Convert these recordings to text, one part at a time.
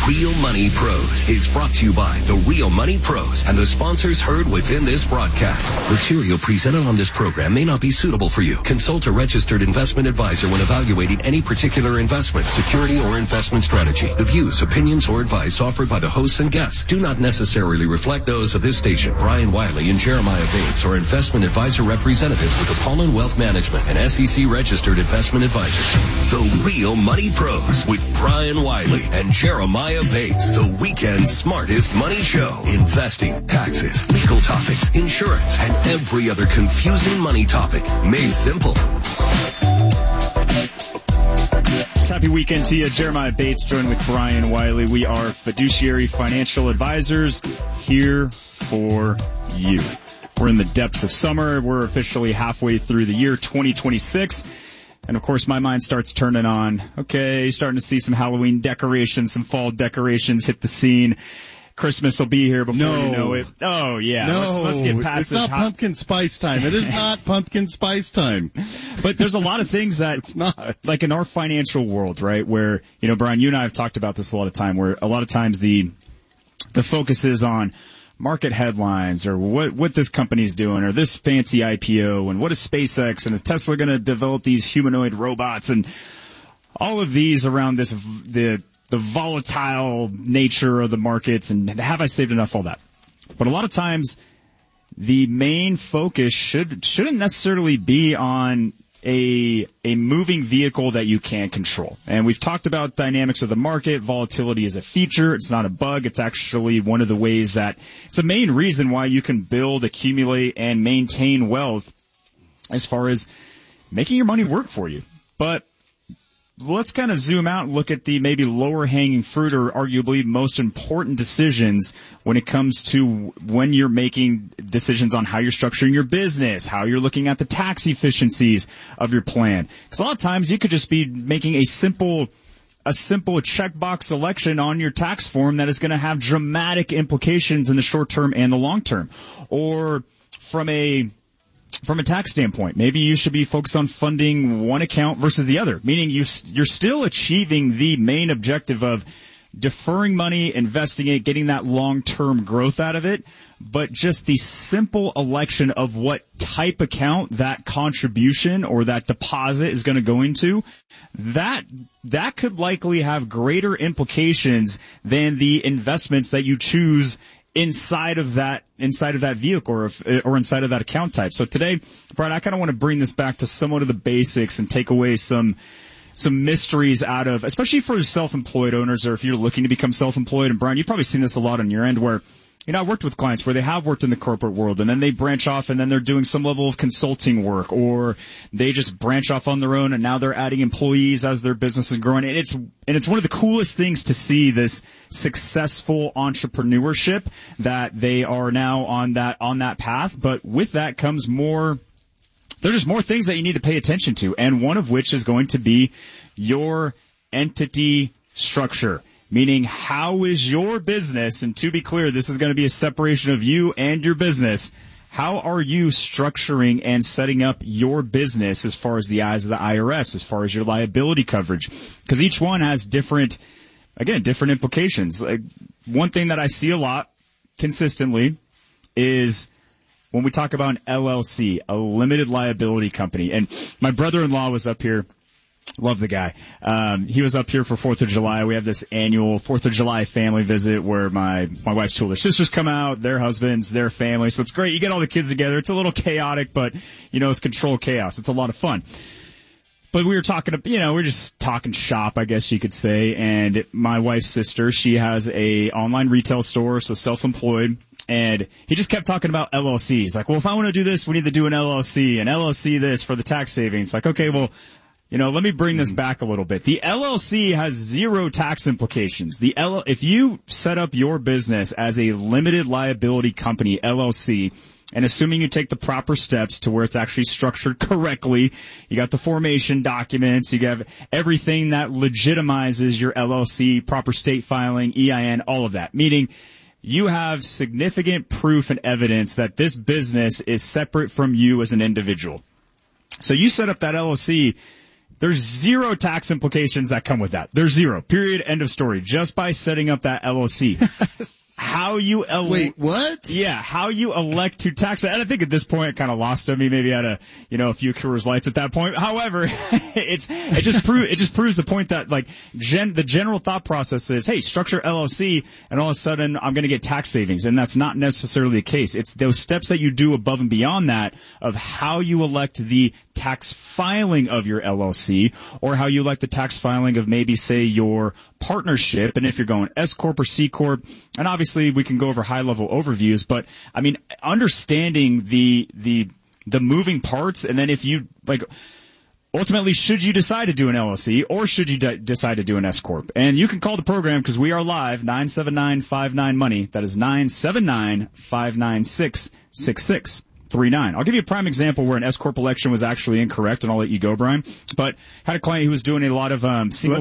Real Money Pros is brought to you by the Real Money Pros and the sponsors heard within this broadcast. Material presented on this program may not be suitable for you. Consult a registered investment advisor when evaluating any particular investment, security, or investment strategy. The views, opinions, or advice offered by the hosts and guests do not necessarily reflect those of this station. Brian Wiley and Jeremiah Bates are investment advisor representatives with Apollon Wealth Management and SEC registered investment advisors. The Real Money Pros with Brian Wiley and Jeremiah Bates. The weekend's smartest money show. Investing, taxes, legal topics, insurance, and every other confusing money topic made simple. Happy weekend to you. Jeremiah Bates joined with Brian Wiley. We are fiduciary financial advisors here for you. We're in the depths of summer. We're officially halfway through the year 2026. And of course, my mind starts turning on. Okay, starting to see some Halloween decorations, some fall decorations hit the scene. Christmas will be here before you know it. Oh, yeah. No, let's get past it's this. not pumpkin spice time. It is not pumpkin spice time. But there's a lot of things that it's not. Like in our financial world, right, where, you know, Brian, you and I have talked about this a lot of time, where a lot of times the focus is on market headlines or what this company's doing or this fancy IPO and what is SpaceX and is Tesla going to develop these humanoid robots and all of these around this, the volatile nature of the markets and have I saved enough, all that. But a lot of times the main focus shouldn't necessarily be on a moving vehicle that you can't control. And we've talked about dynamics of the market. Volatility is a feature. It's not a bug. It's actually one of the ways that it's the main reason why you can build, accumulate, and maintain wealth as far as making your money work for you. But let's kind of zoom out and look at the maybe lower hanging fruit or arguably most important decisions when it comes to when you're making decisions on how you're structuring your business, how you're looking at the tax efficiencies of your plan. Because a lot of times you could just be making a simple checkbox selection on your tax form that is going to have dramatic implications in the short term and the long term. Or from a tax standpoint, maybe you should be focused on funding one account versus the other, meaning you're still achieving the main objective of deferring money, investing it, getting that long-term growth out of it, but just the simple election of what type account that contribution or that deposit is going to go into, that could likely have greater implications than the investments that you choose inside of that vehicle or inside of that account type. So today, Brian, I kind of want to bring this back to somewhat of the basics and take away some mysteries out of, especially for self-employed owners or if you're looking to become self-employed. And Brian, you've probably seen this a lot on your end where, you know, I worked with clients where they have worked in the corporate world and then they branch off and then they're doing some level of consulting work or they just branch off on their own and now they're adding employees as their business is growing. And it's one of the coolest things to see this successful entrepreneurship that they are now on that path. But with that comes there's just more things that you need to pay attention to. And one of which is going to be your entity structure. Meaning, how is your business, and to be clear, this is going to be a separation of you and your business, how are you structuring and setting up your business as far as the eyes of the IRS, as far as your liability coverage? Because each one has different implications. Like, one thing that I see a lot consistently is when we talk about an LLC, a limited liability company. And my brother-in-law was up here. Love the guy. He was up here for 4th of July. We have this annual 4th of July family visit where my wife's two older sisters come out, their husbands, their family. So it's great. You get all the kids together. It's a little chaotic, but, you know, it's controlled chaos. It's a lot of fun. But we were talking, we're just talking shop, I guess you could say. And my wife's sister, she has a online retail store, so self-employed. And he just kept talking about LLCs. Like, well, if I want to do this, we need to do an LLC, and LLC this for the tax savings. Like, okay, well, you know, let me bring this back a little bit. The LLC has zero tax implications. If you set up your business as a limited liability company, LLC, and assuming you take the proper steps to where it's actually structured correctly, you got the formation documents, you have everything that legitimizes your LLC, proper state filing, EIN, all of that. Meaning you have significant proof and evidence that this business is separate from you as an individual. So you set up that LLC. There's zero tax implications that come with that. There's zero. Period. End of story. Just by setting up that LLC. How you Wait, what? Yeah, how you elect to tax it. And I think at this point it kind of lost on me. Maybe I had a few Coors Lights at that point. However, it just proves the point that like the general thought process is, hey, structure LLC and all of a sudden I'm going to get tax savings. And that's not necessarily the case. It's those steps that you do above and beyond that of how you elect the tax filing of your LLC, or how you elect the tax filing of maybe say your partnership, and if you're going S Corp or C Corp, and obviously we can go over high level overviews, but I mean, understanding the moving parts, and then if you like, ultimately, should you decide to do an LLC or should you decide to do an S Corp? And you can call the program because we are live, 979-59-MONEY. That is 979-596-6639. I'll give you a prime example where an S Corp election was actually incorrect, and I'll let you go, Brian. But had a client who was doing a lot of single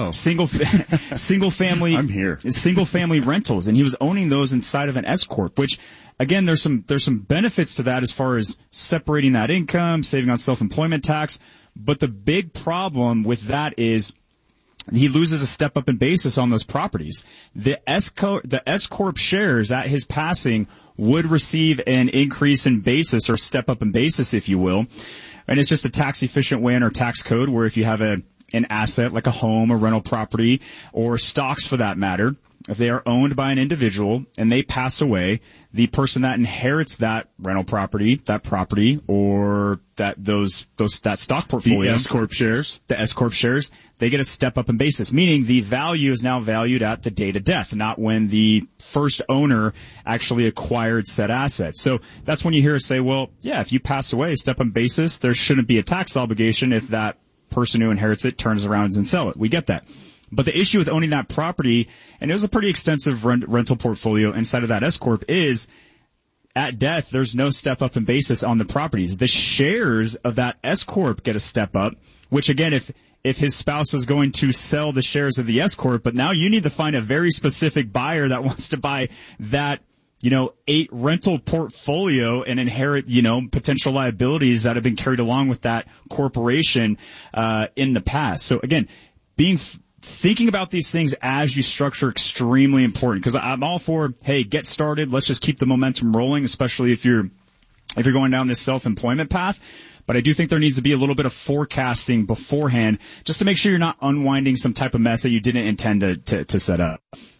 family. I'm here. Single family rentals, and he was owning those inside of an S Corp, which again, there's some benefits to that as far as separating that income, saving on self-employment tax. But the big problem with that is he loses a step up in basis on those properties. The S Corp shares at his passing would receive an increase in basis, or step up in basis, if you will. And it's just a tax efficient way in our tax code where if you have an asset like a home, a rental property, or stocks for that matter, if they are owned by an individual and they pass away, the person that inherits that rental property, or that stock portfolio, the S Corp shares, they get a step up in basis, meaning the value is now valued at the date of death, not when the first owner actually acquired said asset. So that's when you hear us say, well, yeah, if you pass away, step up in basis, there shouldn't be a tax obligation if that person who inherits it turns around and sell it. We get that. But the issue with owning that property, and it was a pretty extensive rental portfolio inside of that S Corp, is at death, there's no step up in basis on the properties. The shares of that S Corp get a step up, which again, if his spouse was going to sell the shares of the S Corp, but now you need to find a very specific buyer that wants to buy that, 8 rental portfolio and inherit, potential liabilities that have been carried along with that corporation, in the past. So again, thinking about these things as you structure extremely important, because I'm all for, hey, get started. Let's just keep the momentum rolling, especially if you're going down this self-employment path. But I do think there needs to be a little bit of forecasting beforehand just to make sure you're not unwinding some type of mess that you didn't intend to set up.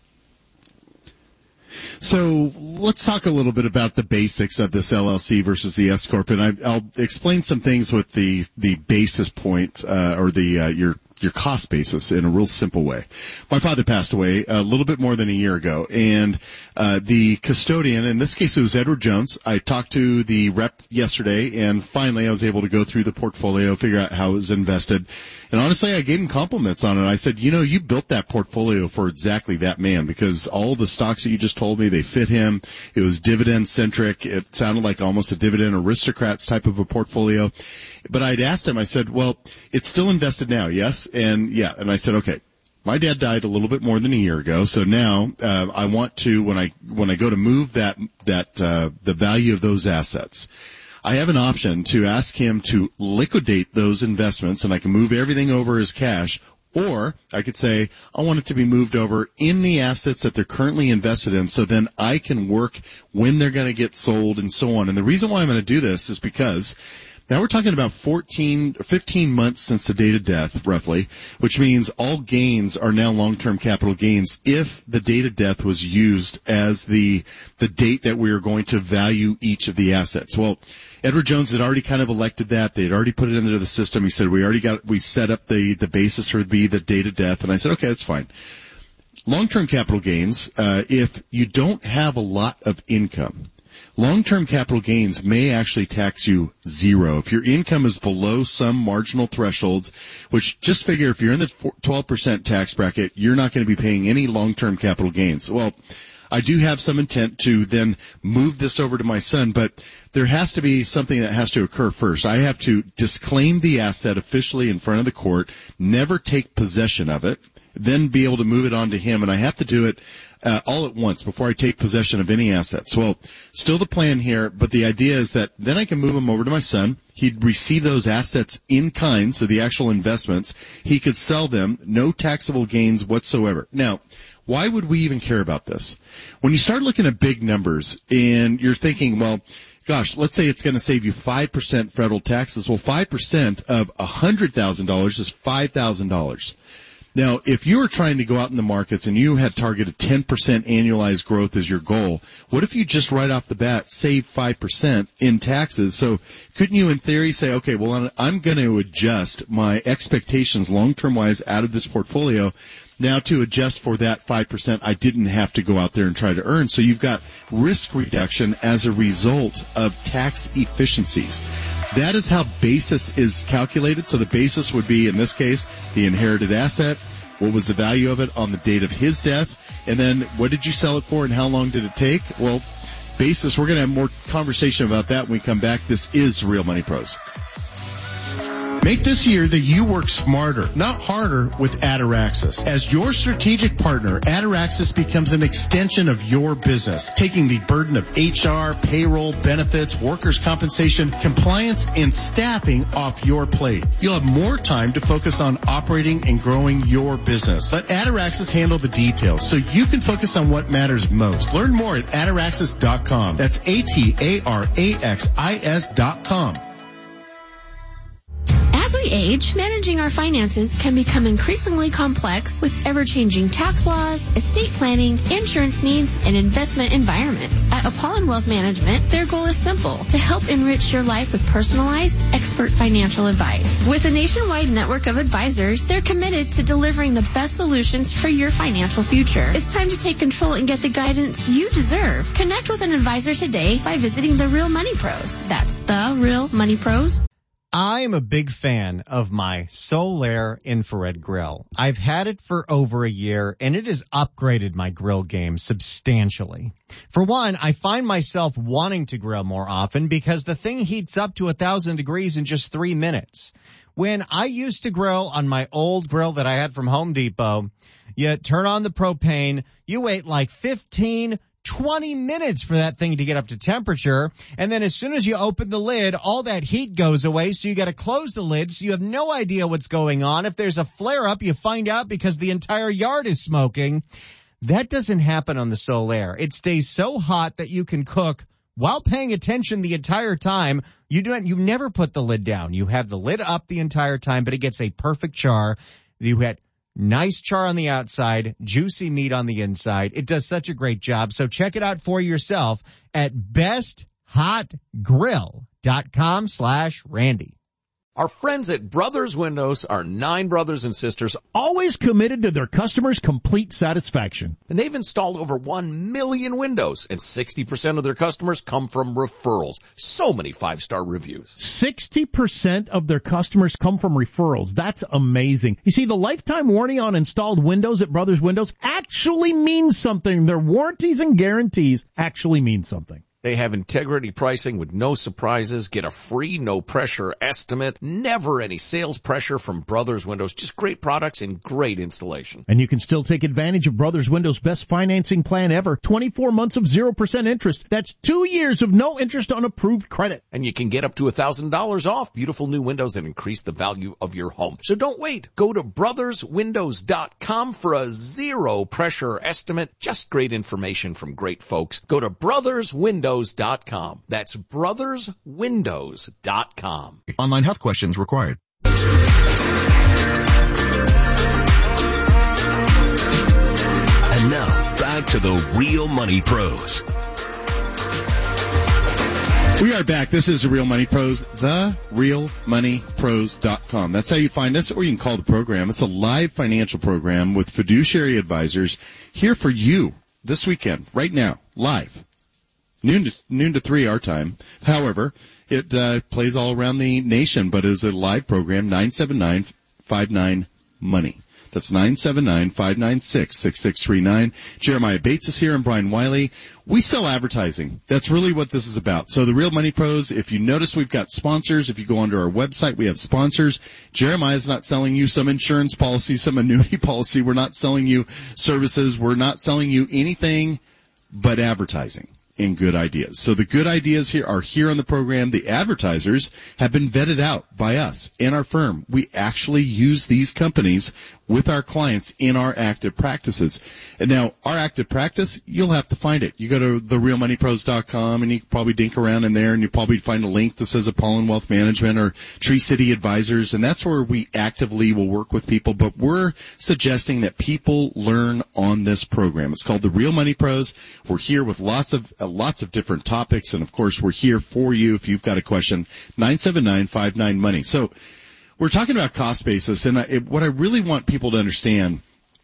So let's talk a little bit about the basics of this LLC versus the S Corp, and I'll explain some things with the basis point, or your cost basis in a real simple way. My father passed away a little bit more than a year ago, and the custodian, in this case it was Edward Jones. I talked to the rep yesterday, and finally I was able to go through the portfolio, figure out how it was invested. And honestly, I gave him compliments on it. I said, you built that portfolio for exactly that man, because all the stocks that you just told me, they fit him. It was dividend centric. It sounded like almost a dividend aristocrats type of a portfolio. But I'd asked him, I said, well, it's still invested now, yes? And yeah, and I said, okay, my dad died a little bit more than a year ago, so now, I want to, when I go to move the value of those assets, I have an option to ask him to liquidate those investments, and I can move everything over as cash, or I could say, I want it to be moved over in the assets that they're currently invested in, so then I can work when they're going to get sold and so on. And the reason why I'm going to do this is because now we're talking about 15 months since the date of death, roughly, which means all gains are now long-term capital gains if the date of death was used as the date that we are going to value each of the assets. Well, Edward Jones had already kind of elected that. They had already put it into the system. He said, we set up the basis for the date of death. And I said, okay, that's fine. Long-term capital gains, if you don't have a lot of income, long-term capital gains may actually tax you zero. If your income is below some marginal thresholds, which just figure if you're in the 12% tax bracket, you're not going to be paying any long-term capital gains. Well, I do have some intent to then move this over to my son, but there has to be something that has to occur first. I have to disclaim the asset officially in front of the court, never take possession of it, then be able to move it on to him, and I have to do it all at once before I take possession of any assets. Well, still the plan here, but the idea is that then I can move them over to my son. He'd receive those assets in kind, so the actual investments. He could sell them, no taxable gains whatsoever. Now, why would we even care about this? When you start looking at big numbers and you're thinking, well, gosh, let's say it's going to save you 5% federal taxes. Well, 5% of $100,000 is $5,000. Now, if you were trying to go out in the markets and you had targeted 10% annualized growth as your goal, what if you just right off the bat save 5% in taxes? So couldn't you in theory say, okay, well, I'm going to adjust my expectations long-term wise out of this portfolio now to adjust for that 5% I didn't have to go out there and try to earn. So you've got risk reduction as a result of tax efficiencies. That is how basis is calculated. So the basis would be, in this case, the inherited asset. What was the value of it on the date of his death? And then what did you sell it for and how long did it take? Well, basis, we're going to have more conversation about that when we come back. This is Real Money Pros. Make this year that you work smarter, not harder, with Ataraxis. As your strategic partner, Ataraxis becomes an extension of your business, taking the burden of HR, payroll, benefits, workers' compensation, compliance, and staffing off your plate. You'll have more time to focus on operating and growing your business. Let Ataraxis handle the details so you can focus on what matters most. Learn more at Ataraxis.com. That's Ataraxis.com. As we age, managing our finances can become increasingly complex with ever-changing tax laws, estate planning, insurance needs, and investment environments. At Apollon Wealth Management, their goal is simple: to help enrich your life with personalized, expert financial advice. With a nationwide network of advisors, they're committed to delivering the best solutions for your financial future. It's time to take control and get the guidance you deserve. Connect with an advisor today by visiting The Real Money Pros. That's The Real Money Pros. I am a big fan of my Solaire infrared grill. I've had it for over a year, and it has upgraded my grill game substantially. For one, I find myself wanting to grill more often because the thing heats up to 1,000 degrees in just 3 minutes. When I used to grill on my old grill that I had from Home Depot, you turn on the propane, you wait like 20 minutes for that thing to get up to temperature. And then as soon as you open the lid, all that heat goes away. So you got to close the lid. So you have no idea what's going on. If there's a flare up, you find out because the entire yard is smoking. That doesn't happen on the Solaire. It stays so hot that you can cook while paying attention the entire time. You never put the lid down. You have the lid up the entire time, but it gets a perfect char. You get nice char on the outside, juicy meat on the inside. It does such a great job. So check it out for yourself at besthotgrill.com/Randy. Our friends at Brothers Windows are 9 brothers and sisters, always committed to their customers' complete satisfaction. And they've installed over 1 million windows, and 60% of their customers come from referrals. So many 5-star reviews. 60% of their customers come from referrals. That's amazing. You see, the lifetime warranty on installed windows at Brothers Windows actually means something. Their warranties and guarantees actually mean something. They have integrity pricing with no surprises. Get a free, no-pressure estimate. Never any sales pressure from Brothers Windows. Just great products and great installation. And you can still take advantage of Brothers Windows' best financing plan ever. 24 months of 0% interest. That's 2 years of no interest on approved credit. And you can get up to $1,000 off beautiful new windows and increase the value of your home. So don't wait. Go to brotherswindows.com for a zero-pressure estimate. Just great information from great folks. Go to brotherswindows.com. That's brotherswindows.com. Online health questions required. And now, back to the Real Money Pros. We are back. This is The Real Money Pros, therealmoneypros.com. That's how you find us, or you can call the program. It's a live financial program with fiduciary advisors here for you this weekend, right now, live. Noon to 3 our time. However, it plays all around the nation, but it is a live program, 979-59-MONEY. That's 979-596-6639. Jeremiah Bates is here and Brian Wiley. We sell advertising. That's really what this is about. So the Real Money Pros, if you notice we've got sponsors. If you go onto our website, we have sponsors. Jeremiah's not selling you some insurance policy, some annuity policy. We're not selling you services. We're not selling you anything but advertising and good ideas. So the good ideas here are here on the program. The advertisers have been vetted out by us and our firm. We actually use these companies with our clients in our active practices. And now our active practice, you'll have to find it. You go to therealmoneypros.com and you can probably dink around in there and you probably find a link that says Apollon Wealth Management or Tree City Advisors, and that's where we actively will work with people. But we're suggesting that people learn on this program. It's called the Real Money Pros. We're here with lots of different topics, and of course we're here for you if you've got a question. 979-59-MONEY. So we're talking about cost basis, and what I really want people to understand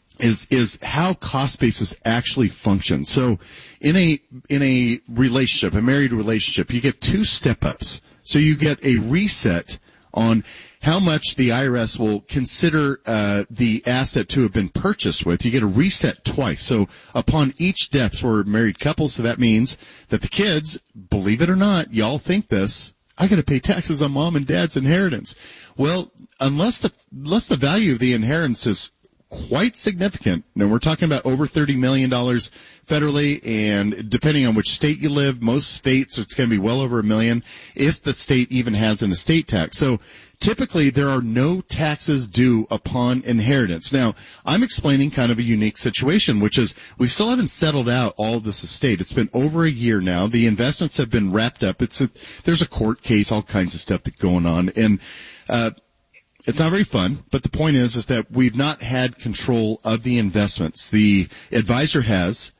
is how cost basis actually functions. So in a relationship, a married relationship, you get two step-ups. So you get a reset on how much the IRS will consider the asset to have been purchased with. You get a reset twice. So upon each death for married couples, so that means that the kids, believe it or not, y'all think this, I got to pay taxes on mom and dad's inheritance. Well, unless the value of the inheritance is quite significant. Now we're talking about over $30 million federally, and depending on which state you live, most states it's going to be well over $1 million if the state even has an estate tax. So typically there are no taxes due upon inheritance. Now I'm explaining kind of a unique situation, which is we still haven't settled out all of this estate. It's been over a year now. The investments have been wrapped up. There's a court case, all kinds of stuff that's going on, and it's not very fun, but the point is that we've not had control of the investments. The advisor has,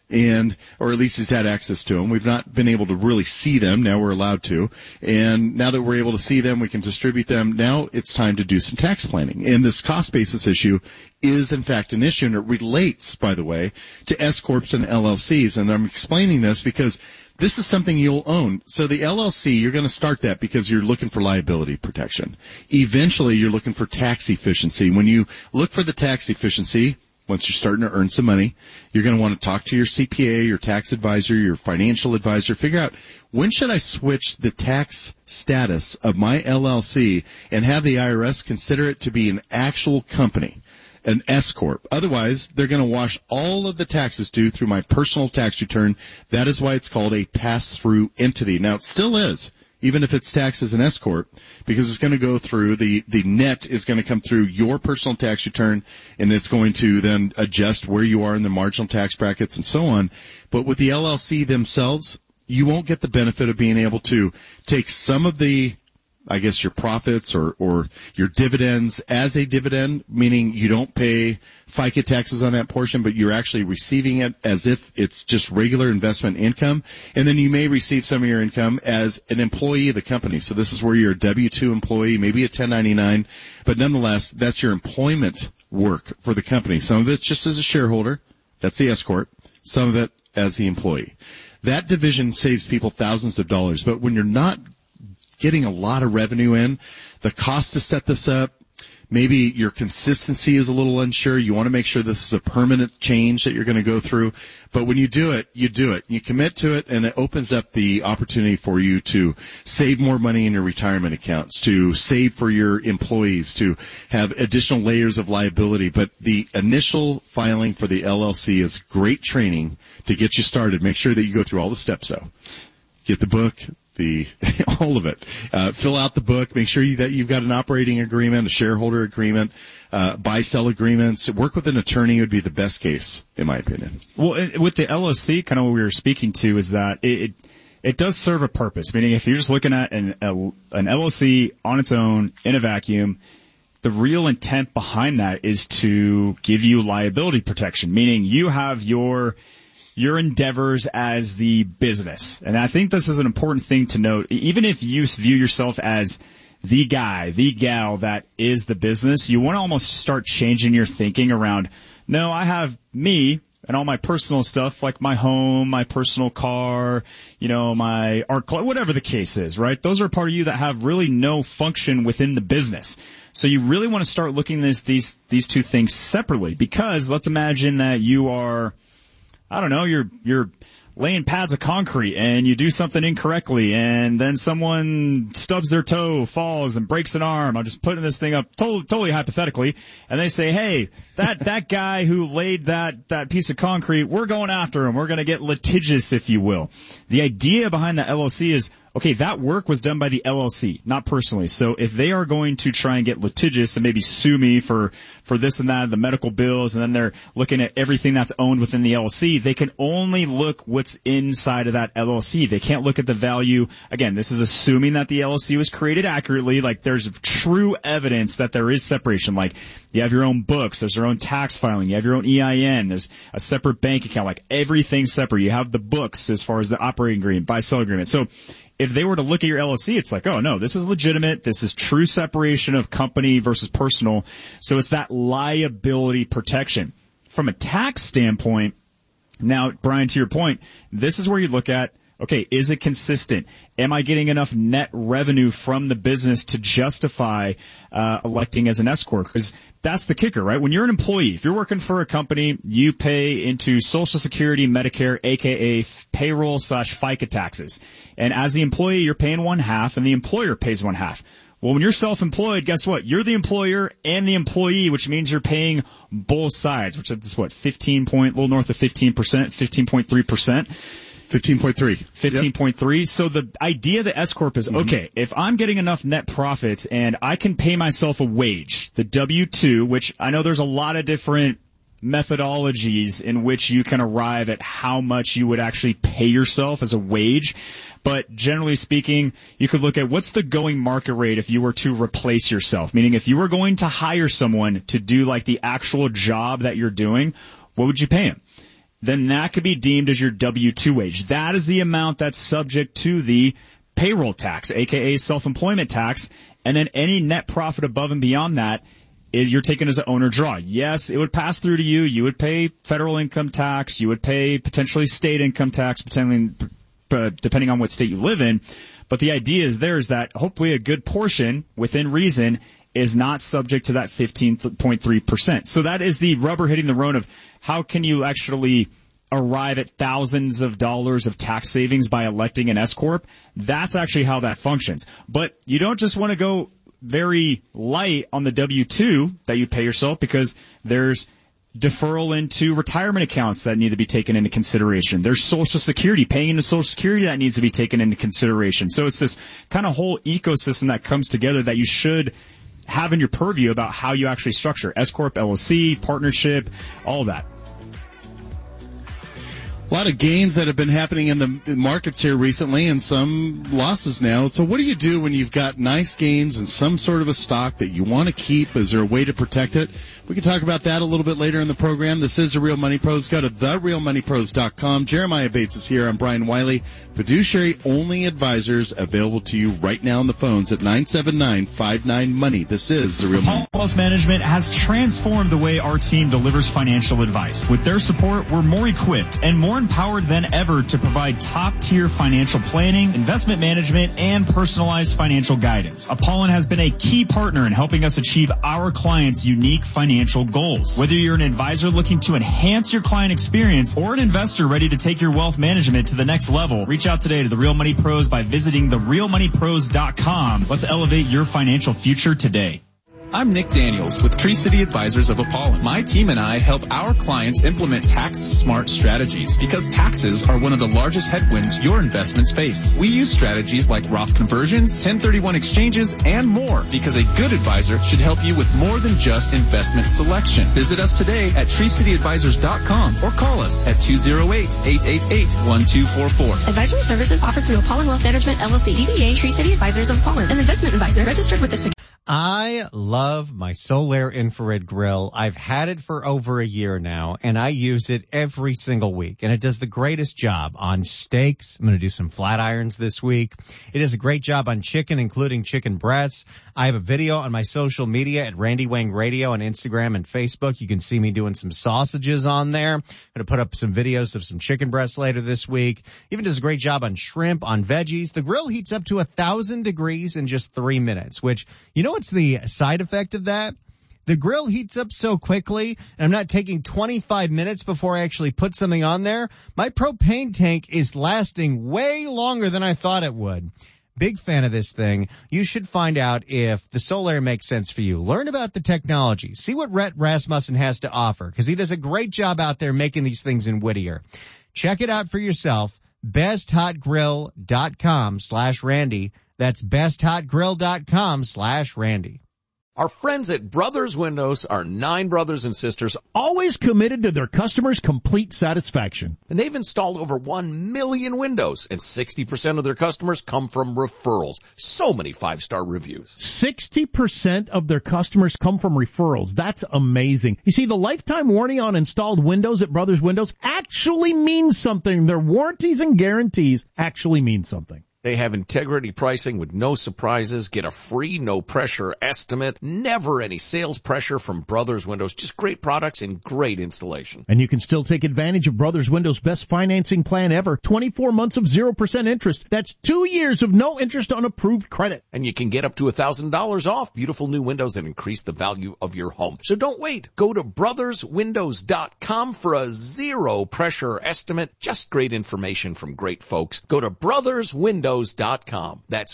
or at least he's had access to them. We've not been able to really see them. Now we're allowed to. And now that we're able to see them, we can distribute them. Now it's time to do some tax planning. And this cost basis issue is in fact an issue, and it relates, by the way, to S Corps and LLCs. And I'm explaining this because this is something you'll own. So the LLC, you're going to start that because you're looking for liability protection. Eventually, you're looking for tax efficiency. When you look for the tax efficiency, once you're starting to earn some money, you're going to want to talk to your CPA, your tax advisor, your financial advisor, figure out when should I switch the tax status of my LLC and have the IRS consider it to be an actual company, an S Corp. Otherwise, they're going to wash all of the taxes due through my personal tax return. That is why it's called a pass-through entity. Now, it still is, even if it's taxed as an S Corp, because it's going to go through, the net is going to come through your personal tax return, and it's going to then adjust where you are in the marginal tax brackets and so on. But with the LLC themselves, you won't get the benefit of being able to take some of the, I guess, your profits or your dividends as a dividend, meaning you don't pay FICA taxes on that portion, but you're actually receiving it as if it's just regular investment income. And then you may receive some of your income as an employee of the company. So this is where you're a W-2 employee, maybe a 1099, but nonetheless, that's your employment work for the company. Some of it's just as a shareholder. That's the S Corp. Some of it as the employee. That division saves people thousands of dollars, but when you're not getting a lot of revenue in, the cost to set this up, maybe your consistency is a little unsure. You want to make sure this is a permanent change that you're going to go through. But when you do it, you do it. You commit to it, and it opens up the opportunity for you to save more money in your retirement accounts, to save for your employees, to have additional layers of liability. But the initial filing for the LLC is great training to get you started. Make sure that you go through all the steps, though. Get the book, all of it. Fill out the book. Make sure that you've got an operating agreement, a shareholder agreement, buy-sell agreements. Work with an attorney would be the best case, in my opinion. Well, with the LLC, kind of what we were speaking to is that it does serve a purpose. Meaning, if you're just looking at an LLC on its own in a vacuum, the real intent behind that is to give you liability protection. Meaning, you have your endeavors as the business. And I think this is an important thing to note. Even if you view yourself as the guy, the gal that is the business, you want to almost start changing your thinking around, no, I have me and all my personal stuff, like my home, my personal car, my art club, whatever the case is, right? Those are part of you that have really no function within the business. So you really want to start looking at these two things separately, because let's imagine that you are, I don't know, you're laying pads of concrete and you do something incorrectly and then someone stubs their toe, falls and breaks an arm. I'm just putting this thing up totally hypothetically. And they say, hey, that guy who laid that piece of concrete, we're going after him. We're going to get litigious, if you will. The idea behind the LLC is, okay, that work was done by the LLC, not personally. So if they are going to try and get litigious and maybe sue me for this and that, the medical bills, and then they're looking at everything that's owned within the LLC, they can only look what's inside of that LLC. They can't look at the value. Again, this is assuming that the LLC was created accurately. Like, there's true evidence that there is separation. Like, you have your own books, there's your own tax filing, you have your own EIN, there's a separate bank account, like everything's separate. You have the books as far as the operating agreement, buy-sell agreement. So if they were to look at your LLC, it's like, oh no, this is legitimate. This is true separation of company versus personal. So it's that liability protection. From a tax standpoint, now, Brian, to your point, this is where you look at, okay, is it consistent? Am I getting enough net revenue from the business to justify electing as an S Corp? Because that's the kicker, right? When you're an employee, if you're working for a company, you pay into Social Security, Medicare, aka payroll / FICA taxes. And as the employee, you're paying 1/2 and the employer pays 1/2. Well, when you're self-employed, guess what? You're the employer and the employee, which means you're paying both sides, which is what, a little north of 15%, 15.3%. 15.3. 15.3. So the idea of the S Corp is, okay, if I'm getting enough net profits and I can pay myself a wage, the W-2, which I know there's a lot of different methodologies in which you can arrive at how much you would actually pay yourself as a wage. But generally speaking, you could look at what's the going market rate if you were to replace yourself. Meaning if you were going to hire someone to do like the actual job that you're doing, what would you pay him? Then that could be deemed as your W-2 wage. That is the amount that's subject to the payroll tax, aka self-employment tax. And then any net profit above and beyond that is you're taking as an owner draw. Yes, it would pass through to you. You would pay federal income tax. You would pay potentially state income tax, depending on what state you live in. But the idea is that hopefully a good portion within reason is not subject to that 15.3%. So that is the rubber hitting the road of how can you actually arrive at thousands of dollars of tax savings by electing an S Corp. That's actually how that functions. But you don't just want to go very light on the W-2 that you pay yourself, because there's deferral into retirement accounts that need to be taken into consideration. There's Social Security, paying into Social Security that needs to be taken into consideration. So it's this kind of whole ecosystem that comes together that you should have in your purview about how you actually structure S Corp, LLC, partnership, all that. A lot of gains that have been happening in the markets here recently, and some losses now. So what do you do when you've got nice gains in some sort of a stock that you want to keep? Is there a way to protect it? We can talk about that a little bit later in the program. This is The Real Money Pros. Go to therealmoneypros.com. Jeremiah Bates is here. I'm Brian Wiley. Fiduciary-only advisors available to you right now on the phones at 979-59-MONEY. This is The Real Money. Apollo Wealth Management has transformed the way our team delivers financial advice. With their support, we're more equipped and more empowered than ever to provide top-tier financial planning, investment management, and personalized financial guidance. Apollon has been a key partner in helping us achieve our clients' unique financial goals. Whether you're an advisor looking to enhance your client experience or an investor ready to take your wealth management to the next level, reach out today to The Real Money Pros by visiting therealmoneypros.com. Let's elevate your financial future today. I'm Nick Daniels with Tree City Advisors of Apollon. My team and I help our clients implement tax-smart strategies because taxes are one of the largest headwinds your investments face. We use strategies like Roth conversions, 1031 exchanges, and more because a good advisor should help you with more than just investment selection. Visit us today at treecityadvisors.com or call us at 208-888-1244. Advisory services offered through Apollon Wealth Management, LLC, DBA Tree City Advisors of Apollon, an investment advisor registered with the I love my Solaire infrared grill. I've had it for over a year now, and I use it every single week, and it does the greatest job on steaks. I'm going to do some flat irons this week. It does a great job on chicken, including chicken breasts. I have a video on my social media at Randy Wang Radio on Instagram and Facebook. You can see me doing some sausages on there. I'm going to put up some videos of some chicken breasts later this week. Even does a great job on shrimp, on veggies. The grill heats up to 1,000 degrees in just 3 minutes, which, you know what's the side effect of that? The grill heats up so quickly, and I'm not taking 25 minutes before I actually put something on there. My propane tank is lasting way longer than I thought it would. Big fan of this thing. You should find out if the Solaire makes sense for you. Learn about the technology. See what Rhett Rasmussen has to offer, because he does a great job out there making these things in Whittier. Check it out for yourself. BestHotGrill.com/Randy. That's BestHotGrill.com/Randy. Our friends at Brothers Windows are 9 brothers and sisters, Always committed to their customers' complete satisfaction. and they've installed over 1 million windows, and 60% of their customers come from referrals. So many 5-star reviews. 60% of their customers come from referrals. That's amazing. You see, the lifetime warranty on installed windows at Brothers Windows actually means something. Their warranties and guarantees actually mean something. They have integrity pricing with no surprises. Get a free, no-pressure estimate. Never any sales pressure from Brothers Windows. Just great products and great installation. And you can still take advantage of Brothers Windows' best financing plan ever. 24 months of 0% interest. That's 2 years of no interest on approved credit. And you can get up to $1,000 off beautiful new windows and increase the value of your home. So don't wait. Go to brotherswindows.com for a zero-pressure estimate. Just great information from great folks. Go to brotherswindows.com. That's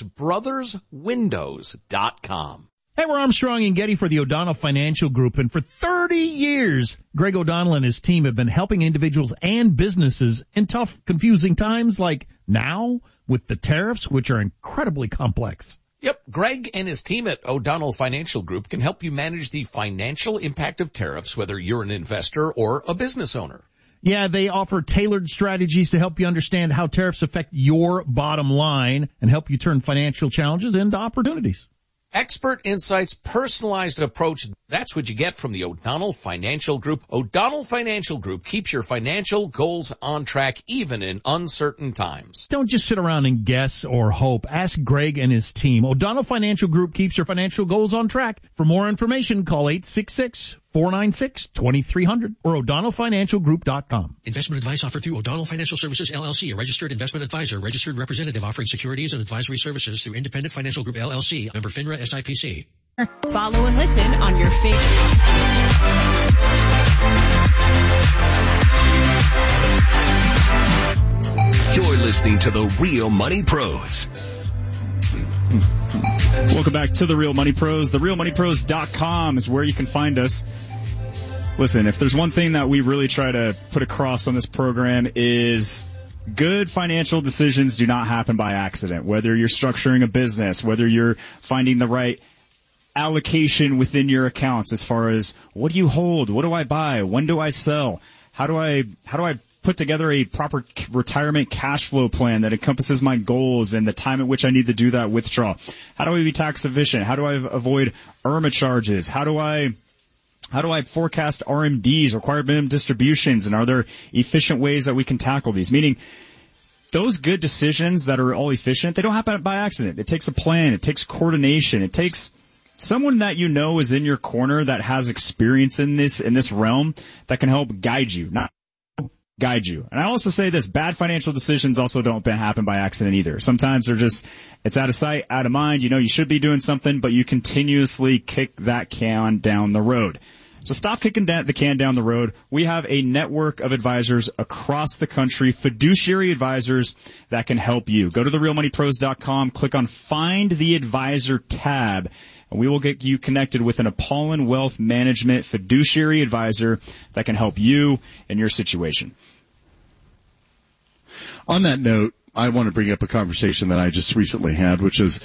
brotherswindows.com. Hey, we're Armstrong and Getty for the O'Donnell Financial Group, and for 30 years, Greg O'Donnell and his team have been helping individuals and businesses in tough, confusing times like now with the tariffs, which are incredibly complex. Yep, Greg and his team at O'Donnell Financial Group can help you manage the financial impact of tariffs, whether you're an investor or a business owner. Yeah, they offer tailored strategies to help you understand how tariffs affect your bottom line and help you turn financial challenges into opportunities. Expert insights, personalized approach. That's what you get from the O'Donnell Financial Group. O'Donnell Financial Group keeps your financial goals on track even in uncertain times. Don't just sit around and guess or hope. Ask Greg and his team. O'Donnell Financial Group keeps your financial goals on track. For more information, call 866-496-2300 or o'donnellfinancialgroup.com. Investment advice offered through O'Donnell Financial Services, LLC, a registered investment advisor, registered representative offering securities and advisory services through Independent Financial Group, LLC, member FINRA SIPC. Follow and listen on your favorite. You're listening to The Real Money Pros. Welcome back to The Real Money Pros. TheRealMoneyPros.com is where you can find us. Listen, if there's one thing that we really try to put across on this program is good financial decisions do not happen by accident. Whether you're structuring a business, whether you're finding the right allocation within your accounts as far as what do you hold, what do I buy, when do I sell, how do I put together a proper retirement cash flow plan that encompasses my goals and the time at which I need to do that withdrawal. How do I be tax efficient? How do I avoid IRMA charges? How do I forecast RMDs, required minimum distributions, and are there efficient ways that we can tackle these? Meaning, those good decisions that are all efficient, they don't happen by accident. It takes a plan. It takes coordination. It takes someone that you know is in your corner that has experience in this realm that can help guide you, not guide you. And I also say this, bad financial decisions also don't happen by accident either. Sometimes it's out of sight, out of mind. You know you should be doing something, but you continuously kick that can down the road. So stop kicking the can down the road. We have a network of advisors across the country, fiduciary advisors that can help you. Go to therealmoneypros.com, click on Find the Advisor tab, and we will get you connected with an Apollon Wealth Management fiduciary advisor that can help you in your situation. On that note, I want to bring up a conversation that I just recently had, which is,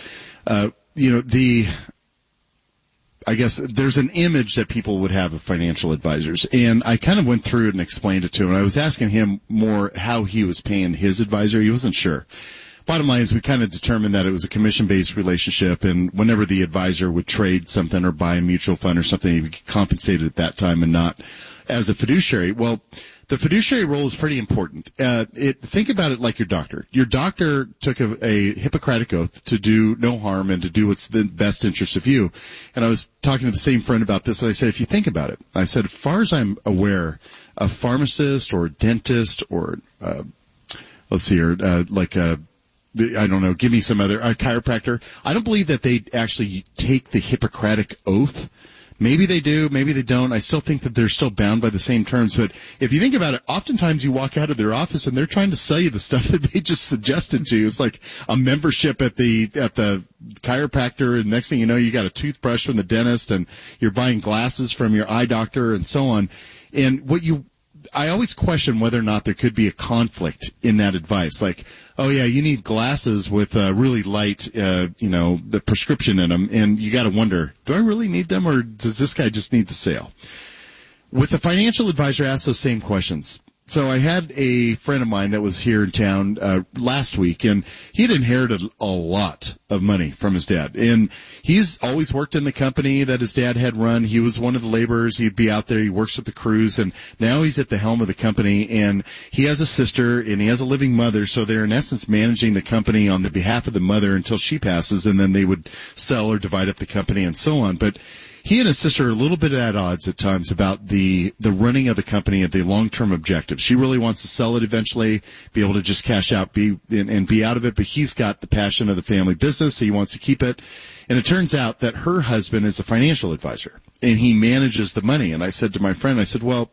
I guess there's an image that people would have of financial advisors, and I kind of went through it and explained it to him. I was asking him more how he was paying his advisor. He wasn't sure. bottom line is we kind of determined that it was a commission-based relationship, and whenever the advisor would trade something or buy a mutual fund or something, he would get compensated at that time and not as a fiduciary. Well, the fiduciary role is pretty important. Think about it like your doctor. Your doctor took a Hippocratic oath to do no harm and to do what's the best interest of you. And I was talking to the same friend about this, and I said, if you think about it, I said, as far as I'm aware, a pharmacist or a dentist or, I don't know, give me some other, a chiropractor, I don't believe that they actually take the Hippocratic oath. Maybe they do, maybe they don't. I still think that they're still bound by the same terms. But if you think about it, oftentimes you walk out of their office and they're trying to sell you the stuff that they just suggested to you. It's like a membership at the chiropractor, and next thing you know, you got a toothbrush from the dentist, and you're buying glasses from your eye doctor, and so on. And I always question whether or not there could be a conflict in that advice. Like, oh yeah, you need glasses with really light, the prescription in them, and you got to wonder, do I really need them, or does this guy just need the sale? With the financial advisor, I ask those same questions. So I had a friend of mine that was here in town last week, and he had inherited a lot of money from his dad. And he's always worked in the company that his dad had run. He was one of the laborers. He'd be out there. He works with the crews, and now he's at the helm of the company. And he has a sister, and he has a living mother, so they're in essence managing the company on the behalf of the mother until she passes, and then they would sell or divide up the company and so on. But he and his sister are a little bit at odds at times about the running of the company and the long-term objective. She really wants to sell it eventually, be able to just cash out, be out of it, but he's got the passion of the family business, so he wants to keep it. And it turns out that her husband is a financial advisor, and he manages the money. And I said to my friend, well,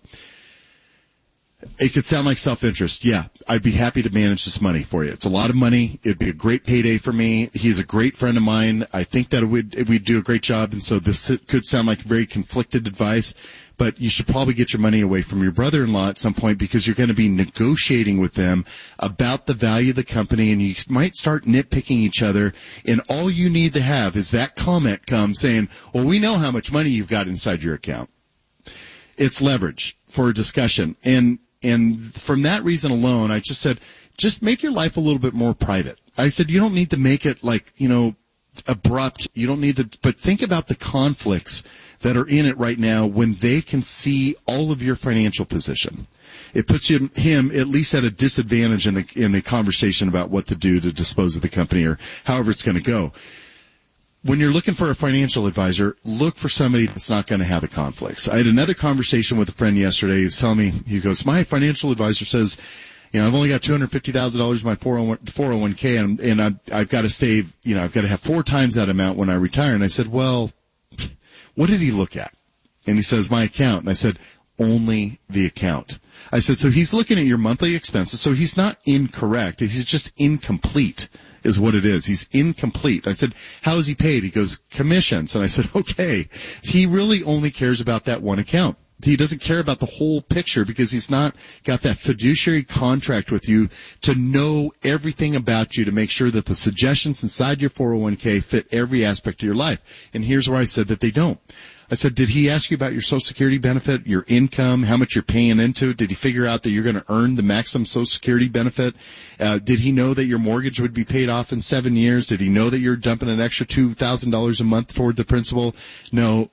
it could sound like self-interest. Yeah, I'd be happy to manage this money for you. It's a lot of money. It'd be a great payday for me. He's a great friend of mine. I think that we'd do a great job, and so this could sound like very conflicted advice, but you should probably get your money away from your brother-in-law at some point, because you're going to be negotiating with them about the value of the company, and you might start nitpicking each other, and all you need to have is that comment come saying, well, we know how much money you've got inside your account. It's leverage for a discussion. And from that reason alone, I just said, just make your life a little bit more private. I said, you don't need to make it like, abrupt. You don't need to, but think about the conflicts that are in it right now when they can see all of your financial position. It puts him at least at a disadvantage in the conversation about what to do to dispose of the company or however it's going to go. When you're looking for a financial advisor, look for somebody that's not going to have the conflicts. I had another conversation with a friend yesterday. He's telling me, he goes, my financial advisor says, I've only got $250,000 in my 401k, and I've got to save, I've got to have 4 times that amount when I retire. And I said, well, what did he look at? And he says, my account. And I said, only the account. I said, so he's looking at your monthly expenses, so he's not incorrect. He's just incomplete is what it is. He's incomplete. I said, how is he paid? He goes, commissions. And I said, okay. He really only cares about that one account. He doesn't care about the whole picture because he's not got that fiduciary contract with you to know everything about you, to make sure that the suggestions inside your 401k fit every aspect of your life. And here's where I said that they don't. I said, did he ask you about your Social Security benefit, your income, how much you're paying into it? Did he figure out that you're going to earn the maximum Social Security benefit? Did he know that your mortgage would be paid off in 7 years? Did he know that you're dumping an extra $2,000 a month toward the principal? No.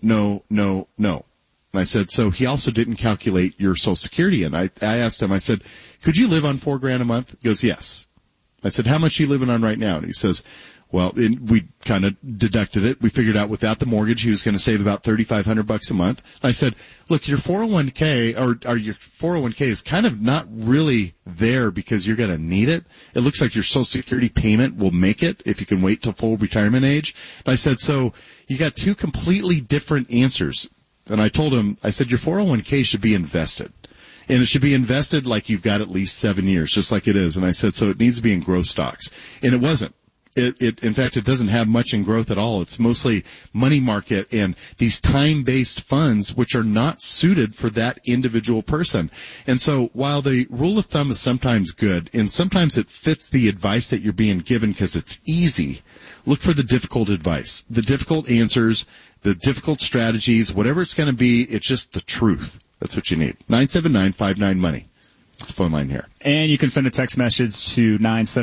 And I said, so he also didn't calculate your Social Security. And I asked him, I said, could you live on $4,000 a month? He goes, yes. I said, how much are you living on right now? And he says, well, we kind of deducted it. We figured out without the mortgage, he was going to save about $3,500 a month. And I said, look, your 401k or your 401k is kind of not really there because you're going to need it. It looks like your Social Security payment will make it if you can wait till full retirement age. And I said, so you got 2 completely different answers. And I told him, I said, your 401k should be invested. And it should be invested like you've got at least 7 years, just like it is. And I said, so it needs to be in growth stocks. And it wasn't. In fact, it doesn't have much in growth at all. It's mostly money market and these time-based funds, which are not suited for that individual person. And so while the rule of thumb is sometimes good, and sometimes it fits the advice that you're being given because it's easy, look for the difficult advice, the difficult answers, the difficult strategies, whatever it's going to be, it's just the truth. That's what you need. 979-59-MONEY. It's a phone line here. And you can send a text message to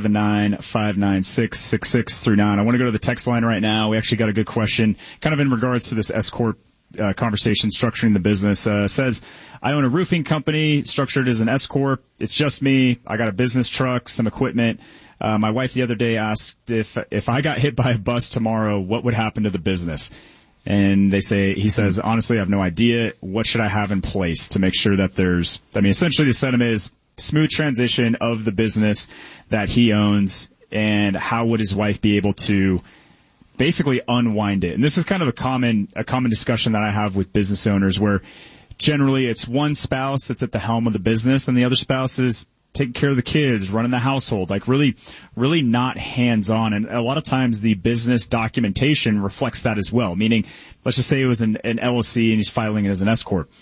979-596-6639. I want to go to the text line right now. We actually got a good question kind of in regards to this S-Corp conversation, structuring the business. Says, I own a roofing company structured as an S-Corp. It's just me. I got a business truck, some equipment. My wife the other day asked if I got hit by a bus tomorrow, what would happen to the business? And he says, honestly, I have no idea. What should I have in place to make sure that essentially the sentiment is smooth transition of the business that he owns, and how would his wife be able to basically unwind it? And this is kind of a common discussion that I have with business owners, where generally it's one spouse that's at the helm of the business and the other spouse is taking care of the kids, running the household, like really, really not hands-on. And a lot of times the business documentation reflects that as well. Meaning, let's just say it was an LLC and he's filing it as an S-Corp.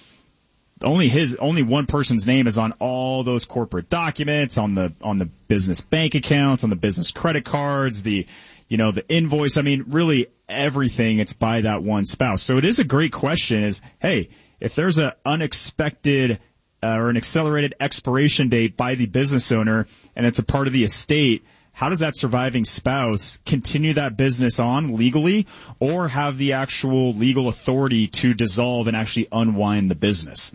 Only one person's name is on all those corporate documents, on the business bank accounts, on the business credit cards, the invoice. I mean, really everything, it's by that one spouse. So it is a great question is, hey, if there's an unexpected or an accelerated expiration date by the business owner and it's a part of the estate, how does that surviving spouse continue that business on legally or have the actual legal authority to dissolve and actually unwind the business?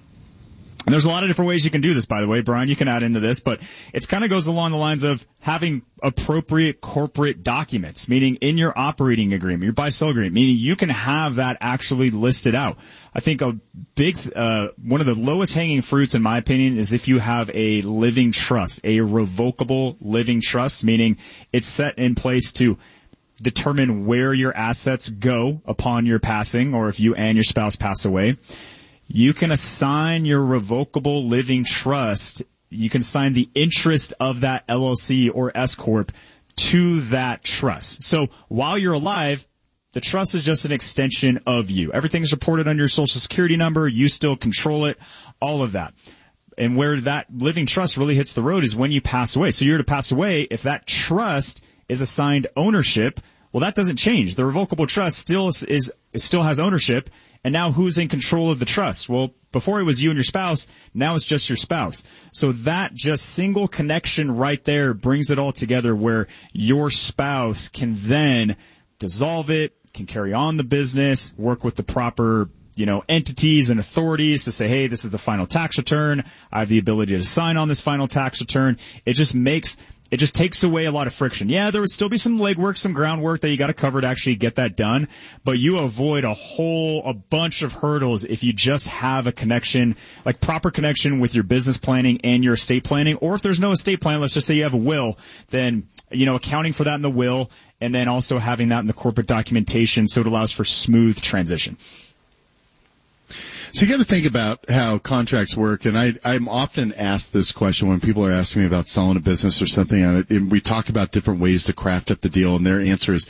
And there's a lot of different ways you can do this, by the way. Brian, you can add into this, but it kind of goes along the lines of having appropriate corporate documents, meaning in your operating agreement, your buy-sell agreement, meaning you can have that actually listed out. I think a big, one of the lowest hanging fruits, in my opinion, is if you have a living trust, a revocable living trust, meaning it's set in place to determine where your assets go upon your passing, or if you and your spouse pass away. You can assign your revocable living trust, you can assign the interest of that LLC or S-Corp to that trust. So while you're alive, the trust is just an extension of you. Everything's reported under your social security number. You still control it, all of that. And where that living trust really hits the road is when you pass away. So you're to pass away. If that trust is assigned ownership, well, that doesn't change. The revocable trust still has ownership. And now who's in control of the trust? Well, before it was you and your spouse, now it's just your spouse. So that just single connection right there brings it all together, where your spouse can then dissolve it, can carry on the business, work with the proper, entities and authorities to say, hey, this is the final tax return. I have the ability to sign on this final tax return. It just takes away a lot of friction. Yeah, there would still be some legwork, some groundwork that you got to cover to actually get that done, but you avoid a bunch of hurdles if you just have a connection, like proper connection with your business planning and your estate planning. Or if there's no estate plan, let's just say you have a will, then, accounting for that in the will, and then also having that in the corporate documentation so it allows for smooth transition. So you got to think about how contracts work, and I'm often asked this question when people are asking me about selling a business or something, and we talk about different ways to craft up the deal, and their answer is,